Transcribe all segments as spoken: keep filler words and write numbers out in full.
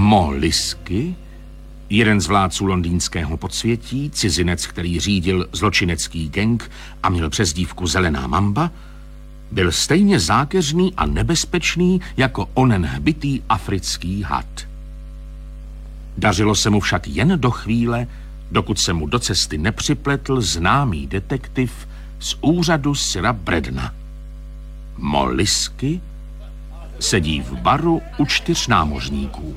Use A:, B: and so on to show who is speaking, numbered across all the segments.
A: Molisky, jeden z vládců londýnského podsvětí, cizinec, který řídil zločinecký gang a měl přezdívku Zelená mamba, byl stejně zákeřný a nebezpečný jako onen hbitý africký had. Dařilo se mu však jen do chvíle, dokud se mu do cesty nepřipletl známý detektiv z úřadu Sira Bredna. Molisky sedí v baru u čtyř námořníků.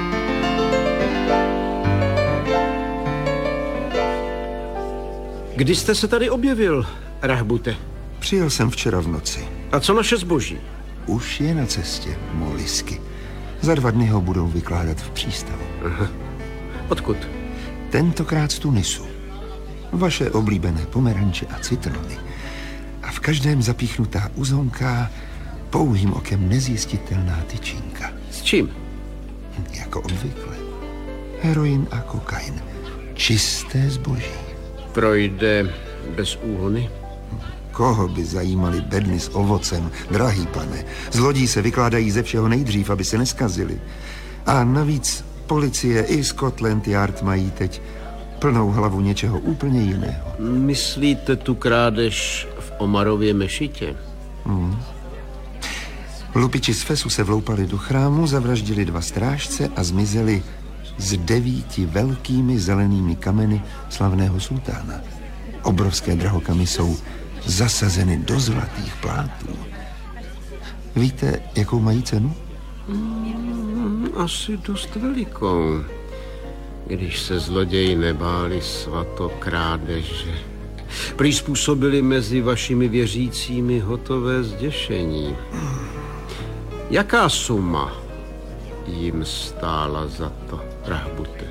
B: Kdy jste se tady objevil, Rahbute?
C: Přijel jsem včera v noci.
B: A co naše zboží?
C: Už je na cestě, Molisky. Za dva dny ho budou vykládat v přístavu.
B: Aha. Odkud?
C: Tentokrát z Tunisu. Vaše oblíbené pomeranče a citrony. A v každém zapíchnutá uzonká, pouhým okem nezjistitelná tyčinka.
B: S čím?
C: Jako obvykle. Heroin a kokain. Čisté zboží.
B: Projde bez úhony?
C: Koho by zajímaly bedny s ovocem, drahý pane? Zlodí se vykládají ze všeho nejdřív, aby se neskazili. A navíc policie i Scotland Yard mají teď plnou hlavu něčeho úplně jiného.
B: Myslíte tu krádež v Omarově mešitě?
C: Hmm. Lupiči z Fesu se vloupali do chrámu, zavraždili dva strážce a zmizeli s devíti velkými zelenými kameny slavného sultána. Obrovské drahokamy jsou zasazeny do zlatých plátů. Víte, jakou mají cenu?
B: Mm, asi dost velikou. Když se zloději nebáli svatokrádeže. Prý způsobili mezi vašimi věřícími hotové zděšení. Jaká suma jim stála za to, Rahbute?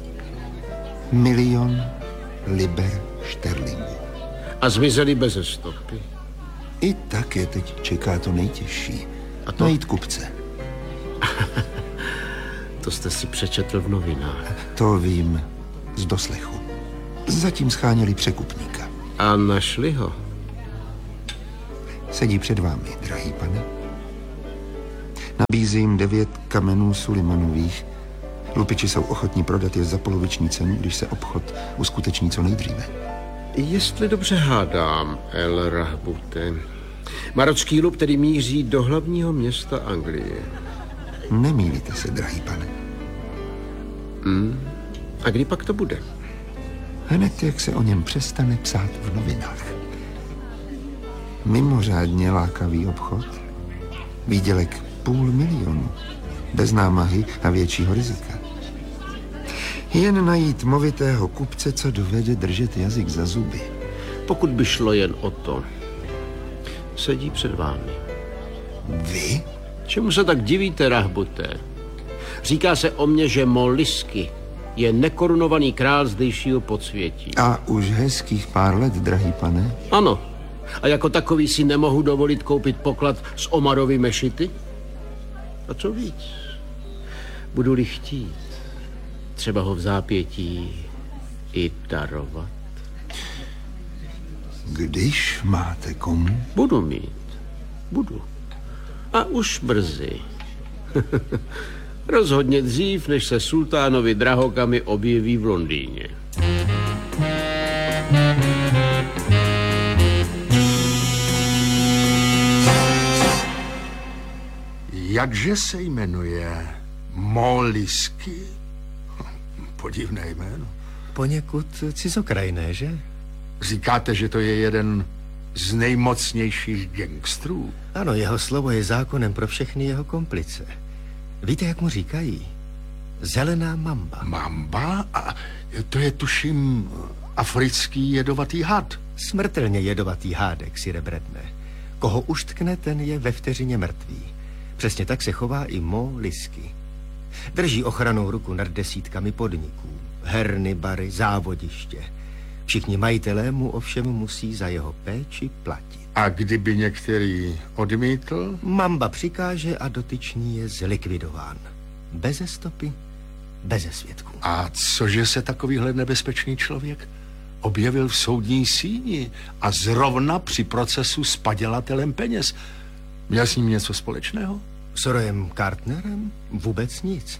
C: Milion liber šterlingů.
B: A zmizeli beze stopy?
C: I tak je teď čeká to nejtěžší.
B: A to?
C: Najít kupce.
B: To jste si přečetl v novinách.
C: To vím z doslechu. Zatím scháněli překupníka.
B: A našli ho?
C: Sedí před vámi, drahý pane. Nabízím devět kamenů Sulimanových. Lupiči jsou ochotní prodat je za poloviční cenu, když se obchod uskuteční co nejdříve.
B: Jestli dobře hádám, El Rahbute, marocký lup tedy míří do hlavního města Anglie.
C: Nemýlíte se, drahý pane.
B: Hmm. A kdy pak to bude?
C: Hned, jak se o něm přestane psát v novinách. Mimořádně lákavý obchod. Výdělek půl milionu. Bez námahy a většího rizika. Jen najít movitého kupce, co dovede držet jazyk za zuby.
B: Pokud by šlo jen o to, sedí před vámi.
C: Vy?
B: Čemu se tak divíte, Rahbute? Říká se o mně, že Molisky je nekorunovaný král zdejšího podsvětí.
C: A už hezkých pár let, drahý pane.
B: Ano. A jako takový si nemohu dovolit koupit poklad z Omarovy mešity? A co víc? Budu-li chtít, třeba ho v zápětí i darovat.
C: Když máte komu?
B: Budu mít. Budu. A už brzy. Rozhodně dřív, než se sultánovi drahokamy objeví v Londýně.
D: Jakže se jmenuje? Molisky? Podivné jméno.
E: Poněkud cizokrajné, že?
D: Říkáte, že to je jeden z nejmocnějších gangstrů?
E: Ano, jeho slovo je zákonem pro všechny jeho komplice. Víte, jak mu říkají? Zelená mamba.
D: Mamba? A to je, tuším, africký jedovatý had.
E: Smrtelně jedovatý hádek, Sire Bredne. Koho uštkne, ten je ve vteřině mrtvý. Přesně tak se chová i Molisky. Drží ochranou ruku nad desítkami podniků. Herny, bary, závodiště. Všichni majitelé mu ovšem musí za jeho péči platit.
D: A kdyby některý odmítl?
E: Mamba přikáže a dotyčný je zlikvidován. Beze stopy, beze svědků.
D: A cože se takovýhle nebezpečný člověk objevil v soudní síni a zrovna při procesu s padělatelem peněz? Měl s ním něco společného?
E: S Royem Cartnerem? Vůbec nic.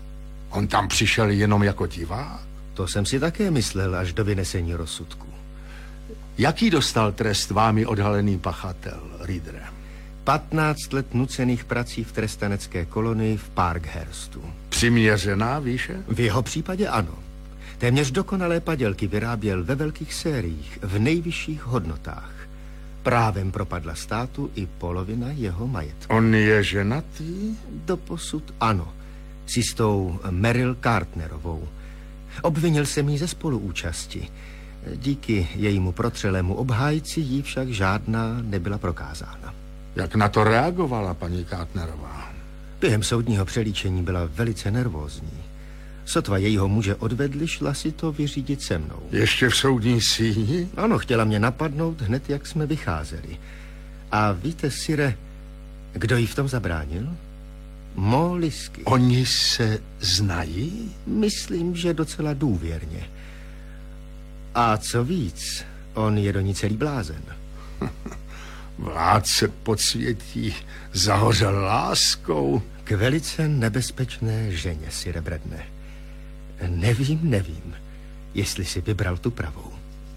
D: On tam přišel jenom jako divák?
E: To jsem si také myslel až do vynesení rozsudku.
D: Jaký dostal trest vámi odhalený pachatel, Reedere?
E: patnáct let nucených prací v trestanecké kolonii v Parkhurstu.
D: Přiměřená výše?
E: V jeho případě ano. Téměř dokonalé padělky vyráběl ve velkých sériích, v nejvyšších hodnotách. Právem propadla státu i polovina jeho majetku.
D: On je ženatý?
E: Doposud ano. S jistou Meryl Cartnerovou. Obvinil jsem jí ze spoluúčasti. Díky jejímu protřelému obhájci jí však žádná nebyla prokázána.
D: Jak na to reagovala paní Cartnerová?
E: Během soudního přelíčení byla velice nervózní. Sotva jejího muže odvedli, šla si to vyřídit se mnou.
D: Ještě v soudní síni?
E: Ano, chtěla mě napadnout hned, jak jsme vycházeli. A víte, Sire, kdo jí v tom zabránil? Mo Liski.
D: Oni se znají?
E: Myslím, že docela důvěrně. A co víc, on je do ní celý blázen.
D: Vládce podsvětí zahořel láskou.
E: K velice nebezpečné ženě, Sire Bredne. Nevím, nevím, jestli si vybral tu pravou.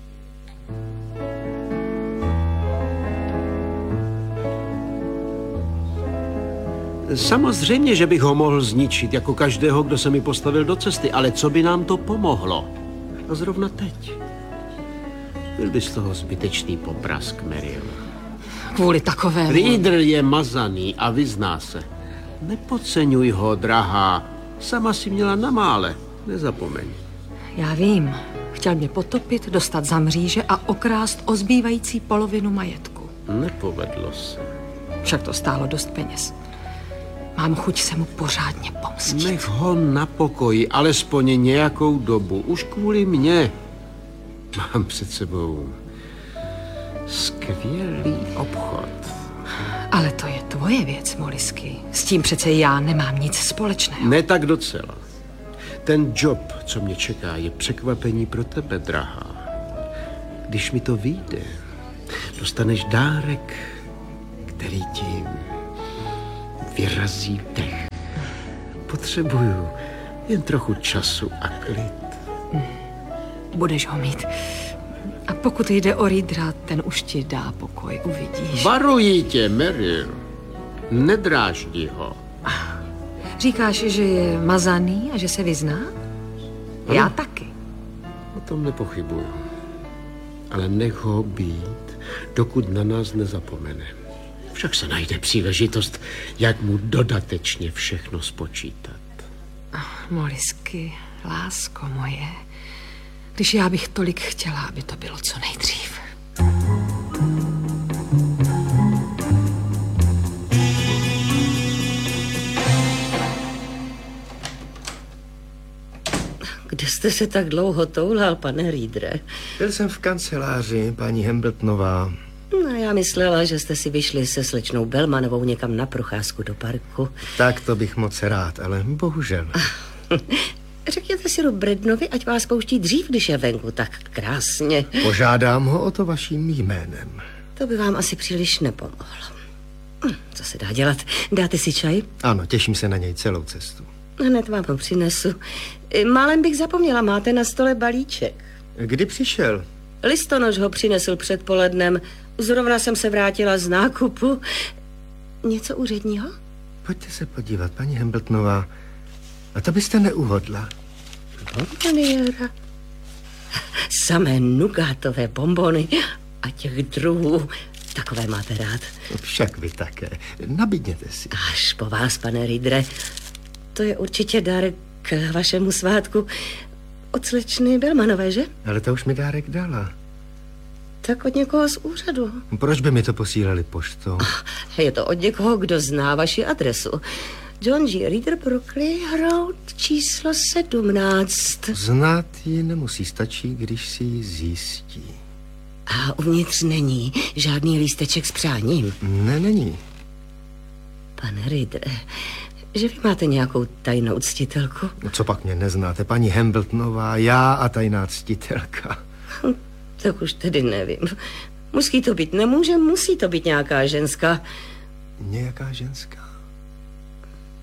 B: Samozřejmě, že bych ho mohl zničit, jako každého, kdo se mi postavil do cesty, ale co by nám to pomohlo? A zrovna teď. Byl by z toho zbytečný poprask, Meryl.
F: Kvůli takovému...
B: Reeder je mazaný a vyzná se. Nepodceňuj ho, drahá. Sama si měla na mále. Nezapomeň.
F: Já vím. Chtěl mě potopit, dostat za mříže a okrást o zbývající polovinu majetku.
B: Nepovedlo se.
F: Však to stálo dost peněz. Mám chuť se mu pořádně pomstit.
B: Nech ho na pokoji, alespoň nějakou dobu. Už kvůli mně. Mám před sebou skvělý obchod.
F: Ale to je tvoje věc, Molisky. S tím přece já nemám nic společného.
B: Ne tak docela. Ten job, co mě čeká, je překvapení pro tebe, drahá. Když mi to vyjde, dostaneš dárek, který ti vyrazí dech. Potřebuju jen trochu času a klid.
F: Budeš ho mít. A pokud jde o Reedera, ten už ti dá pokoj, uvidíš.
B: Varuji tě, Meryl. Nedráždi ho.
F: Říkáš, že je mazaný a že se vyzná?
B: Ano.
F: Já taky.
B: O tom nepochybuju. Ale nech ho být, dokud na nás nezapomene. Však se najde příležitost, jak mu dodatečně všechno spočítat.
F: Molisky, lásko moje, když já bych tolik chtěla, aby to bylo co nejdřív.
G: Kde jste se tak dlouho toulal, pane Reedere?
E: Byl jsem v kanceláři, paní Hambletonová.
G: No, já myslela, že jste si vyšli se slečnou Bellmanovou někam na procházku do parku.
E: Tak to bych moc rád, ale bohužel.
G: Řekněte si Brednovi, ať vás pouští dřív, když je venku tak krásně.
E: Požádám ho o to vaším jménem.
G: To by vám asi příliš nepomohlo. Hm, co se dá dělat? Dáte si čaj?
E: Ano, těším se na něj celou cestu.
G: Hned vám ho přinesu. Málem bych zapomněla, máte na stole balíček.
E: Kdy přišel?
G: Listonoš ho přinesl předpolednem. Zrovna jsem se vrátila z nákupu. Něco úředního?
E: Pojďte se podívat, paní Hambletonová. A to byste neuhodla.
G: Bonboniéra. Samé nugátové bonbony a těch druhů. Takové máte rád.
E: Však vy také. Nabídněte si.
G: Až po vás, pane Reedere. To je určitě dárek k vašemu svátku od slečny Bellmanové, že?
E: Ale to už mi dárek dala.
G: Tak od někoho z úřadu.
E: Proč by mi to posílali poštou?
G: Je to od někoho, kdo zná vaši adresu. John G. Reeder, Brooklyn Road, číslo sedmnáct.
E: Znát ji nemusí, stačí, když si ji zjistí.
G: A uvnitř není žádný lísteček s přáním.
E: Ne, není.
G: Pane Reedere, že vy máte nějakou tajnou ctitelku?
E: Co pak mě neznáte, paní Hambletonová, já a tajná ctitelka.
G: Hm, tak už tedy nevím. Musí to být nemůže, musí to být nějaká ženská.
E: Nějaká ženská?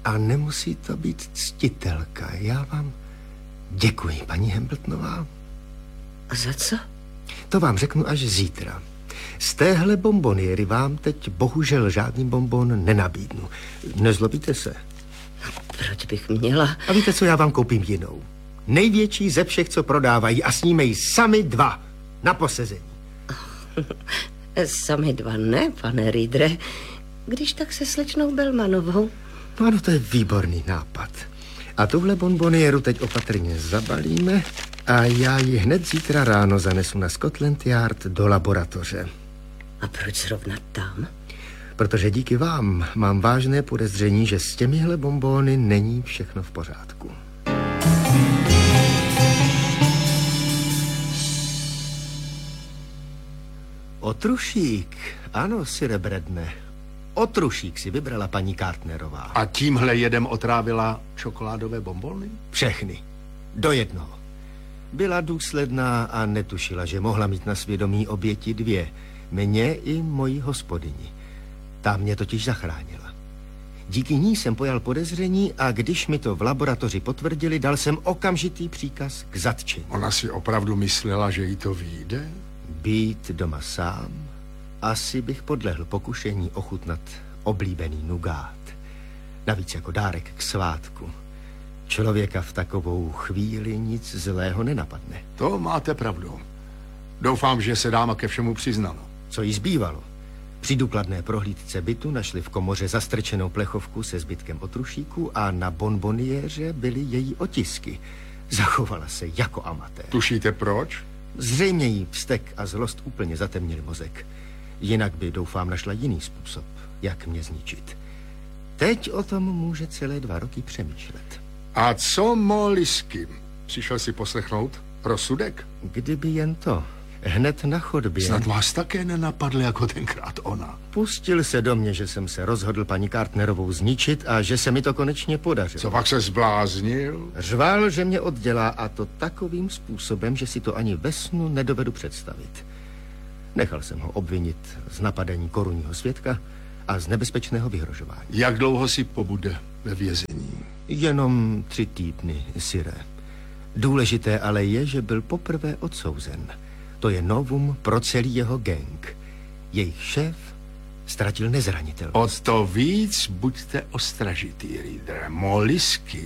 E: A nemusí to být ctitelka. Já vám děkuji, paní Hambletonová.
G: A za co?
E: To vám řeknu až zítra. Z téhle bomboniery vám teď bohužel žádný bonbon nenabídnu. Nezlobíte se?
G: Proč bych měla?
E: A víte co, já vám koupím jinou. Největší ze všech, co prodávají, a sníme ji sami dva na posezení.
G: Sami dva ne, pane Reedere. Když tak se slečnou Belmanovou.
E: No ano, to je výborný nápad. A tuhle bonbonieru teď opatrně zabalíme a já ji hned zítra ráno zanesu na Scotland Yard do laboratoře.
G: A proč zrovna tam?
E: Protože díky vám mám vážné podezření, že s těmihle bonbóny není všechno v pořádku. Otrušík, ano, sire Bredne. Otrušík si vybrala paní Cartnerová.
D: A tímhle jedem otrávila čokoládové bonbony?
E: Všechny. Do jednoho. Byla důsledná a netušila, že mohla mít na svědomí oběti dvě. Mě i moji hospodyni. Ta mě totiž zachránila. Díky ní jsem pojal podezření a když mi to v laboratoři potvrdili, dal jsem okamžitý příkaz k zatčení.
D: Ona si opravdu myslela, že jí to vyjde?
E: Být doma sám? Asi bych podlehl pokušení ochutnat oblíbený nugát. Navíc jako dárek k svátku. Člověka v takovou chvíli nic zlého nenapadne.
D: To máte pravdu. Doufám, že se dáma ke všemu přiznala.
E: Co jí zbývalo? Při důkladné prohlídce bytu našli v komoře zastrčenou plechovku se zbytkem otrušíku a na bonboniéře byly její otisky. Zachovala se jako amatér.
D: Tušíte proč?
E: Zřejmě jí vztek a zlost úplně zatemnili mozek. Jinak by, doufám, našla jiný způsob, jak mě zničit. Teď o tom může celé dva roky přemýšlet.
D: A co Molisky? Přišel si poslechnout rozsudek?
E: Kdyby jen to. Hned na chodbě.
D: Snad vás také nenapadl jako tenkrát ona.
E: Pustil se do mě, že jsem se rozhodl paní Cartnerovou zničit a že se mi to konečně podařilo.
D: Co pak se zbláznil?
E: Řval, že mě oddělá, a to takovým způsobem, že si to ani ve snu nedovedu představit. Nechal jsem ho obvinit z napadení korunního svědka a z nebezpečného vyhrožování.
D: Jak dlouho si pobude ve vězení?
E: Jenom tři týdny, sire. Důležité ale je, že byl poprvé odsouzen. To je novum pro celý jeho gang. Jejich šéf ztratil nezranitelnost.
D: O to víc buďte ostražitý, Reedere. Molisky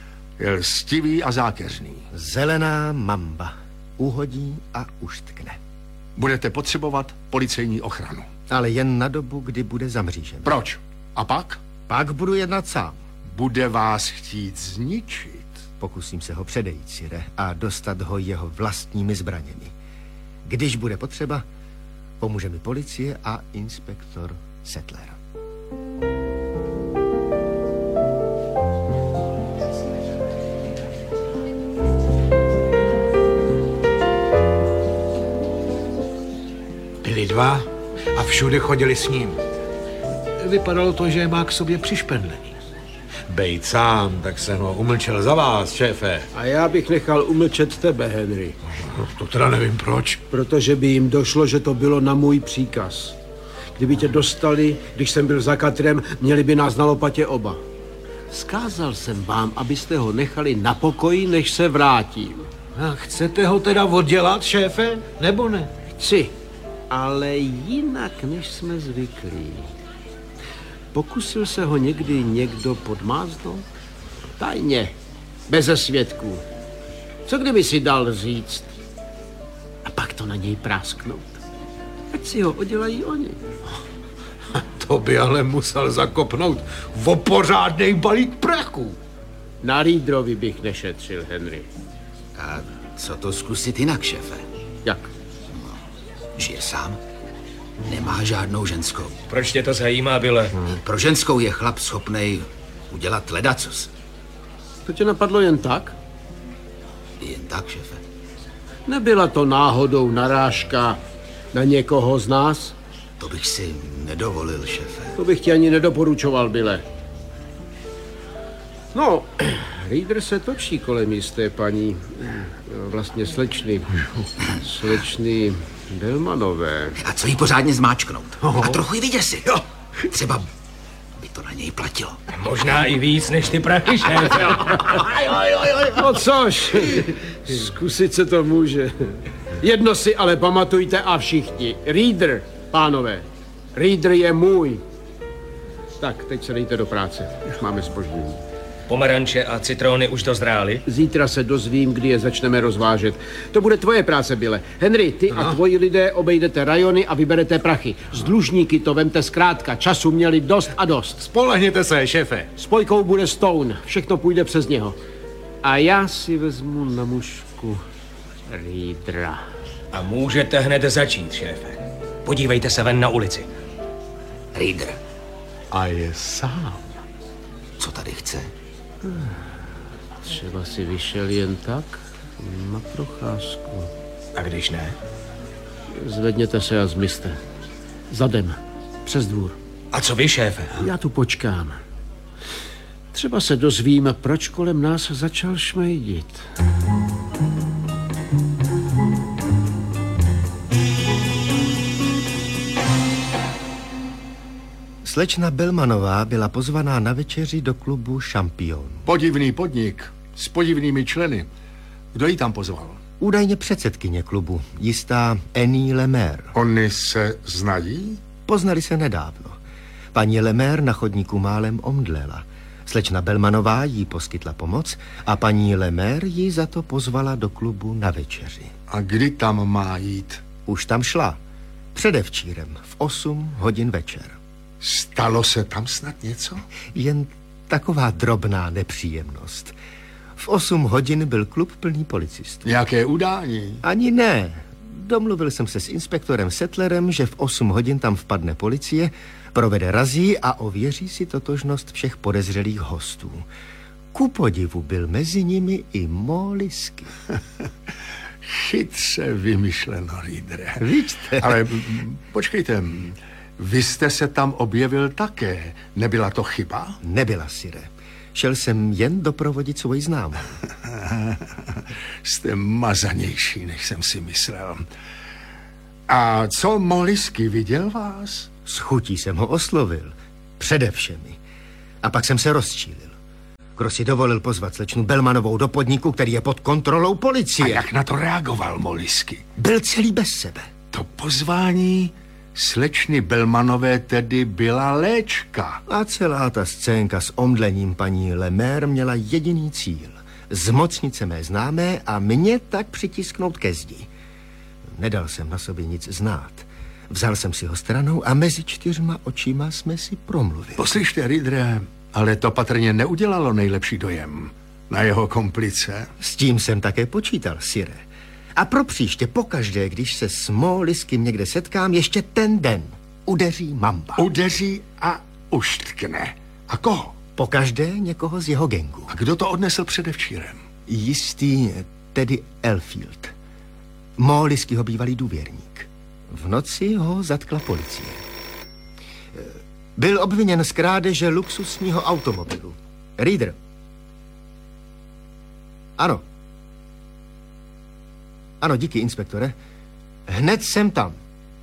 D: je lstivý a zákeřný.
E: Zelená mamba. Uhodí a uštkne.
D: Budete potřebovat policejní ochranu.
E: Ale jen na dobu, kdy bude za mřížem.
D: Proč? A pak?
E: Pak budu jednat sám.
D: Bude vás chtít zničit.
E: Pokusím se ho předejít, sire, a dostat ho jeho vlastními zbraněmi. Když bude potřeba, pomůže mi policie a inspektor Settler.
H: Byli dva a všude chodili s ním. Vypadalo to, že je má k sobě přišpendlený. Bejt sám, tak jsem ho umlčel za vás, šéfe.
B: A já bych nechal umlčet tebe, Henry.
H: No, to teda nevím proč.
B: Protože by jim došlo, že to bylo na můj příkaz. Kdyby tě dostali, když jsem byl za katrem, měli by nás na lopatě oba. Vzkázal jsem vám, abyste ho nechali na pokoji, než se vrátím.
H: A chcete ho teda oddělat, šéfe, nebo ne?
B: Chci, ale jinak, než jsme zvyklí. Pokusil se ho někdy někdo podmáznout? Tajně, beze svědků. Co kdyby si dal říct? A pak to na něj prásknout. Ať si ho odělají oni.
H: To by ale musel zakopnout o pořádnej balík prachu.
B: Na Reederovi bych nešetřil, Henry.
I: A co to zkusit jinak, šéfe?
B: Jak?
I: Žije sám? Nemá žádnou ženskou.
J: Proč tě to zajímá, Bille?
I: Hmm. Pro ženskou je chlap schopnej udělat ledacos.
B: To tě napadlo jen tak?
I: Jen tak, šéfe.
B: Nebyla to náhodou narážka na někoho z nás?
I: To bych si nedovolil, šéfe.
B: To bych ti ani nedoporučoval, Bille. No, Reeder se točí kolem jisté paní, vlastně slečny, slečny Belmanové.
I: A co jí pořádně zmáčknout? A trochu ji vyděsit. Jo. Třeba by to na něj platilo.
J: Možná i víc než ty prachy, šéfe.
B: No což, zkusit se to může. Jedno si ale pamatujte a všichni. Reader, pánové, Reader je můj. Tak, teď se dejte do práce. Už máme zpoždění.
J: Pomeranče a citrony už dozrály?
B: Zítra se dozvím, kdy je začneme rozvážet. To bude tvoje práce, Bille. Henry, ty no. a tvoji lidé obejdete rajony a vyberete prachy. Z dlužníky to vemte zkrátka. Času měli dost a dost.
H: Spolehněte se, šéfe.
B: Spojkou bude Stone. Všechno půjde přes něho. A já si vezmu na mužku Readera.
J: A můžete hned začít, šéfe. Podívejte se ven na ulici.
I: Reader.
D: A je sám.
I: Co tady chce?
B: Třeba si vyšel jen tak na procházku.
J: A když ne?
B: Zvedněte se a zmizte. Zadem, přes dvůr.
J: A co vy, šéfe?
B: Já tu počkám. Třeba se dozvím, proč kolem nás začal šmejdit.
E: Slečna Bellmanová byla pozvaná na večeři do klubu Šampion.
D: Podivný podnik s podivnými členy. Kdo ji tam pozval?
E: Údajně předsedkyně klubu, jistá Annie Lemaire.
D: Oni se znají?
E: Poznali se nedávno. Paní Lemaire na chodníku málem omdlela. Slečna Bellmanová jí poskytla pomoc a paní Lemaire ji za to pozvala do klubu na večeři.
D: A kdy tam má jít?
E: Už tam šla. Předevčírem v osm hodin večer.
D: Stalo se tam snad něco?
E: Jen taková drobná nepříjemnost. V osm hodin byl klub plný policistů.
D: Nějaké udání?
E: Ani ne. Domluvil jsem se s inspektorem Settlerem, že v osm hodin tam vpadne policie, provede razii a ověří si totožnost všech podezřelých hostů. Ku podivu byl mezi nimi i Mollisky.
D: Chytře vymyšleno, Readere.
E: Víte?
D: Ale počkejte, vy jste se tam objevil také. Nebyla to chyba?
E: Nebyla, sire. Šel jsem jen doprovodit svoji známou.
D: Jste mazanější, než jsem si myslel. A co Mollisky, viděl vás?
E: S chutí jsem ho oslovil. Přede všemi. A pak jsem se rozčílil. Kdo si dovolil pozvat slečnu Bellmanovou do podniku, který je pod kontrolou policie?
D: A jak na to reagoval Mollisky?
E: Byl celý bez sebe.
D: To pozvání slečny Bellmanové tedy byla léčka.
E: A celá ta scénka s omdlením paní Lemaire měla jediný cíl. Zmocnit se mé známé a mě tak přitisknout ke zdi. Nedal jsem na sobě nic znát. Vzal jsem si ho stranou a mezi čtyřma očima jsme si promluvili.
D: Poslyšte, Readere, ale to patrně neudělalo nejlepší dojem na jeho komplice.
E: S tím jsem také počítal, sire. A pro příště pokaždé, když se s Molliskym někde setkám, ještě ten den udeří mamba.
D: Udeří a uštkne. A koho?
E: Pokaždé někoho z jeho gengu.
D: A kdo to odnesl předevčírem?
E: Jistý Teddy Elfield. Molliskyho bývalý důvěrník. V noci ho zatkla policie. Byl obviněn z krádeže luxusního automobilu. Reader. Ano. Ano, díky, inspektore. Hned jsem tam.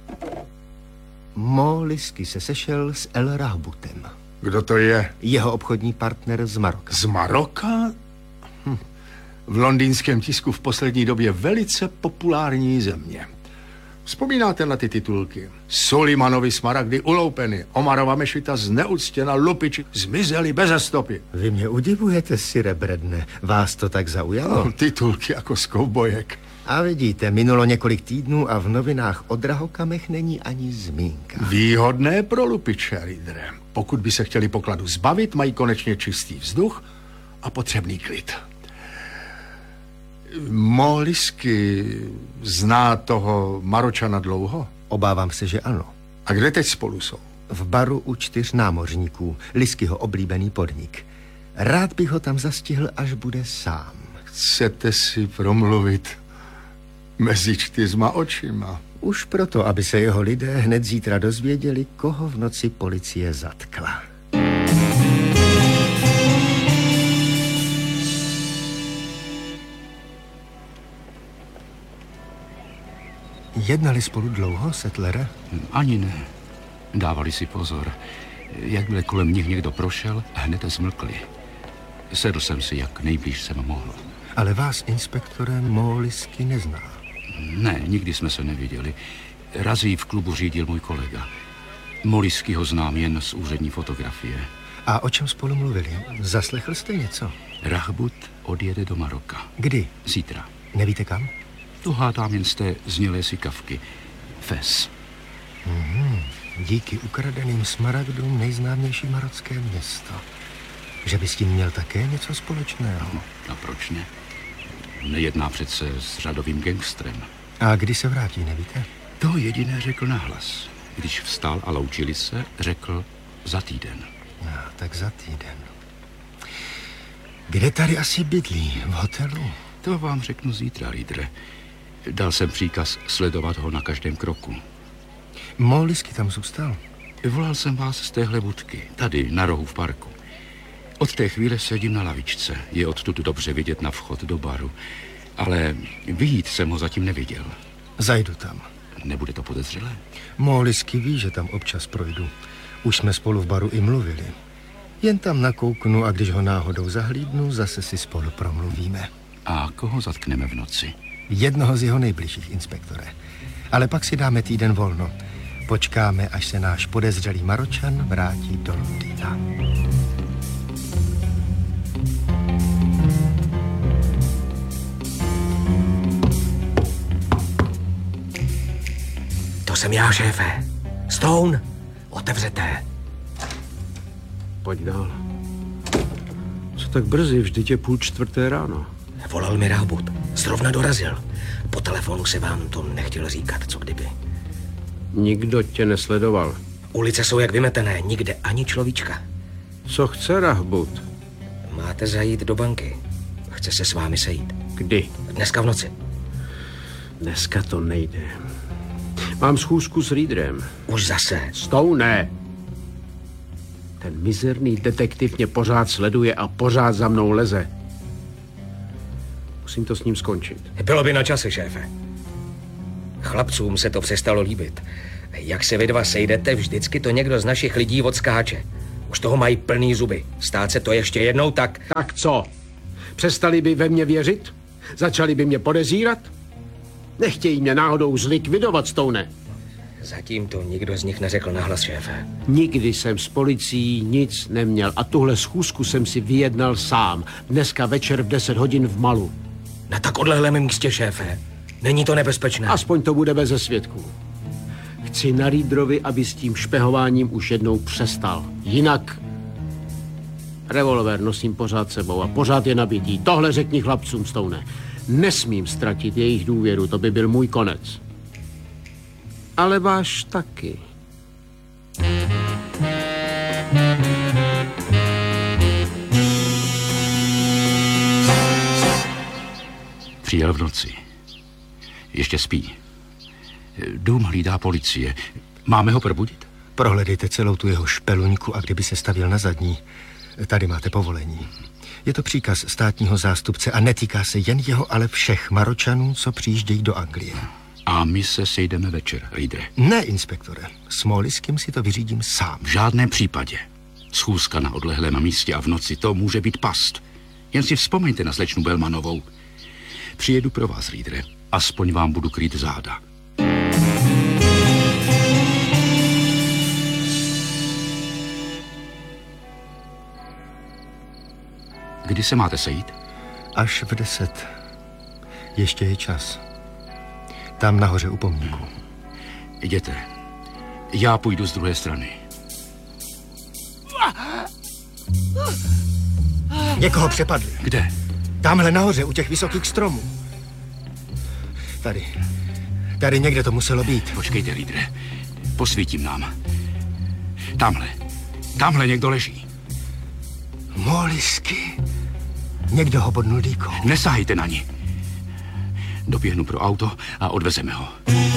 E: Mollisky se sešel s El Rahbutem.
D: Kdo to je?
E: Jeho obchodní partner z Maroka.
D: Z Maroka? Hm. V londýnském tisku v poslední době velice populární země. Vzpomínáte na ty titulky? Sulimanovi smaragdy uloupeny, Omarova mešita zneuctěna, lupiči zmizeli beze stopy.
E: Vy mě udivujete, sire Bredne. Vás to tak zaujalo?
D: No, titulky jako z koubojek.
E: A vidíte, minulo několik týdnů a v novinách o drahokamech není ani zmínka.
D: Výhodné pro lupiče, Readere. Pokud by se chtěli pokladu zbavit, mají konečně čistý vzduch a potřebný klid. Mollisky zná toho Maročana dlouho?
E: Obávám se, že ano.
D: A kde teď spolu jsou?
E: V baru u čtyř námořníků, Liskyho oblíbený podnik. Rád bych ho tam zastihl, až bude sám.
D: Chcete si promluvit mezi čtyřma očima?
E: Už proto, aby se jeho lidé hned zítra dozvěděli, koho v noci policie zatkla.
K: Jednali spolu dlouho, Settlere?
L: Ani ne. Dávali si pozor.
K: Jakmile kolem nich někdo prošel, hned zmlkli. Sedl jsem si, jak nejblíž jsem mohl.
E: Ale vás, inspektore, Molisky nezná.
K: Ne, nikdy jsme se neviděli. Razí v klubu řídil můj kolega. Molisky ho znám jen z úřední fotografie.
E: A o čem spolu mluvili? Zaslechl jste něco?
K: Rahbut odjede do Maroka.
E: Kdy?
K: Zítra.
E: Nevíte kam?
K: To hádám jen z té znělé sikavky. Fes.
E: Mm-hmm. Díky ukradeným smaragdům nejznámější marocké město. Že by s tím měl také něco společného?
K: No, a proč ne? Nejedná přece s řadovým gangstrem.
E: A kdy se vrátí, nevíte?
K: To jediné řekl nahlas. Když vstal a loučili se, řekl za týden.
E: No, tak za týden. Kde tady asi bydlí? V hotelu?
K: To vám řeknu zítra, Riedre. Dal jsem příkaz sledovat ho na každém kroku.
E: Molisky tam zůstal?
K: Volal jsem vás z téhle budky, tady, na rohu v parku. Od té chvíle sedím na lavičce. Je odtud dobře vidět na vchod do baru. Ale vyjít jsem ho zatím neviděl.
E: Zajdu tam.
K: Nebude to podezřelé?
E: Molisky ví, že tam občas projdu. Už jsme spolu v baru i mluvili. Jen tam nakouknu a když ho náhodou zahlídnu, zase si spolu promluvíme.
K: A koho zatkneme v noci?
E: Jednoho z jeho nejbližších, inspektore. Ale pak si dáme týden volno. Počkáme, až se náš podezřelý Maročan vrátí do Londýna.
J: To jsem já, šéfe. Stone, otevřete.
B: Pojď dál. Co tak brzy? Vždyť je půl čtvrté ráno.
J: Volal mi Rahbut. Zrovna dorazil. Po telefonu se vám to nechtěl říkat, co kdyby.
B: Nikdo tě nesledoval.
J: Ulice jsou jak vymetené, nikde ani človíčka.
B: Co chce Rahbut?
J: Máte zajít do banky. Chce se s vámi sejít.
B: Kdy?
J: Dneska v noci.
B: Dneska to nejde. Mám schůzku s Riederem.
J: Už zase.
B: Stone. Ten mizerný detektiv mě pořád sleduje a pořád za mnou leze. Musím to s ním skončit.
J: Bylo by na čase, šéfe. Chlapcům se to přestalo líbit. Jak se vy dva sejdete, vždycky to někdo z našich lidí odskáče. Už toho mají plný zuby. Stát se to ještě jednou, tak...
B: Tak co? Přestali by ve mně věřit? Začali by mě podezírat? Nechtějí mě náhodou zlikvidovat, Stone.
J: Zatím to nikdo z nich neřekl nahlas, šéfe.
B: Nikdy jsem s policií nic neměl a tuhle schůzku jsem si vyjednal sám. Dneska večer v deset hodin v Malu.
J: Na tak odlehlém místě, šéfe. Není to nebezpečné.
B: Aspoň to bude beze svědků. Chci na Riederovi, aby s tím špehováním už jednou přestal. Jinak... Revolver nosím pořád sebou a pořád je nabitý. Tohle řekni chlapcům, Stone. Nesmím ztratit jejich důvěru, to by byl můj konec. Ale váš taky.
K: Přijel v noci. Ještě spí. Dům hlídá policie. Máme ho probudit?
E: Prohledejte celou tu jeho špeluňku a kdyby se stavil na zadní, tady máte povolení. Je to příkaz státního zástupce a netýká se jen jeho, ale všech Maročanů, co přijíždějí do Anglie.
K: A my se sejdeme večer, Riedre.
E: Ne, inspektore. S Moliskem si to vyřídím sám.
K: V žádném případě. Schůzka na odlehlém místě a v noci, to může být past. Jen si vzpomeňte na slečnu Belmanovou. Přijedu pro vás, Riedre. Aspoň vám budu krýt záda. Kdy se máte sejít?
E: Až v deset. Ještě je čas. Tam nahoře u pomníku.
K: Jděte. Já půjdu z druhé strany.
E: Někoho přepadli.
K: Kde?
E: Tamhle nahoře, u těch vysokých stromů. Tady. Tady někde to muselo být.
K: Počkejte, Riedre. Posvítím nám. Tamhle. Tamhle někdo leží.
E: Molisky. Někdo ho bodnul dýkou.
K: Nesahejte na ní. Doběhnu pro auto a odvezeme ho.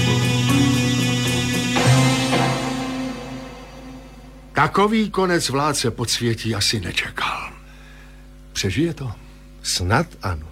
D: Takový konec vládce podsvětí asi nečekal. Přežije to?
E: Snad ano.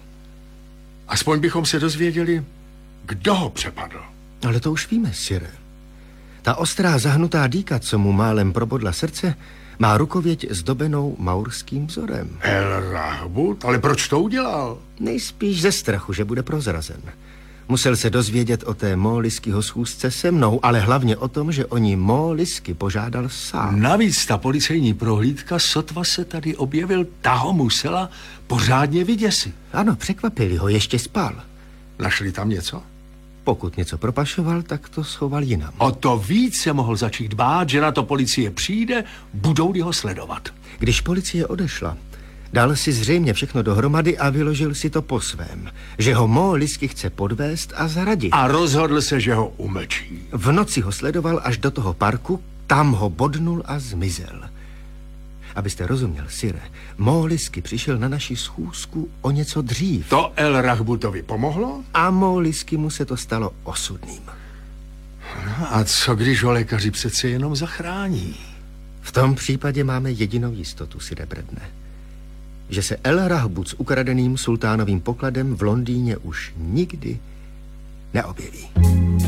D: Aspoň bychom se dozvěděli, kdo ho přepadl.
E: Ale to už víme, sire. Ta ostrá zahnutá dýka, co mu málem probodla srdce, má rukověď zdobenou maurským vzorem.
D: El Rahbut? Ale proč to udělal?
E: Nejspíš ze strachu, že bude prozrazen. Musel se dozvědět o té Moliskyho schůzce se mnou, ale hlavně o tom, že o ní Molisky požádal sám.
D: Navíc ta policejní prohlídka, sotva se tady objevil, ta ho musela pořádně vyděsit.
E: Ano, překvapili ho, ještě spal.
D: Našli tam něco?
E: Pokud něco propašoval, tak to schoval jinam.
D: O to víc se mohl začít bát, že na to policie přijde, budou-li ho sledovat.
E: Když policie odešla, dal si zřejmě všechno dohromady a vyložil si to po svém, že ho Molisky chce podvést a zradit.
D: A rozhodl se, že ho umlčí.
E: V noci ho sledoval až do toho parku, tam ho bodnul a zmizel. Abyste rozuměl, Sire, Molisky přišel na naši schůzku o něco dřív.
D: To El Rahbutovi pomohlo?
E: A Molisky mu se to stalo osudným.
D: No a co když ho lékaři přece jenom zachrání?
E: V tom případě máme jedinou jistotu, Sire Bredne. Že se El Rahbut s ukradeným sultánovým pokladem v Londýně už nikdy neobjeví.